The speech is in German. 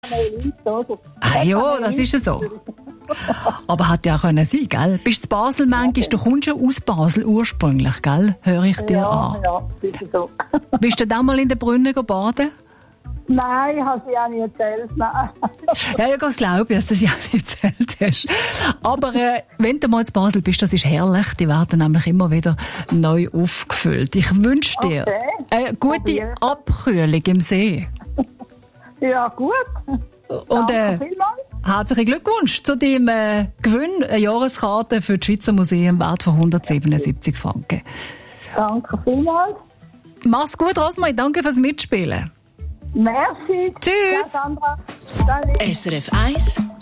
Ja, das ist ja so. Aber hat ja auch sein können, gell? Bist du in Basel manchmal? Du kommst ja aus Basel ursprünglich, gell? Höre ich dir an. Ja, das ist so. Bist du da mal in den Brunnen baden? Nein, ich habe sie auch nicht erzählt. Nein. Ja, das glaube ich, dass du das ja nicht erzählt hast. Aber wenn du mal in Basel bist, das ist herrlich. Die werden nämlich immer wieder neu aufgefüllt. Ich wünsche dir eine gute Abkühlung im See. Ja, gut. Und Danke vielmals. herzlichen Glückwunsch zu deinem Gewinn, eine Jahreskarte für das Schweizer Museum wert von 177 Franken. Danke vielmals. Mach's gut, Rosmarie. Danke fürs Mitspielen. Merci. Tschüss. Ja, Sandra. SRF 1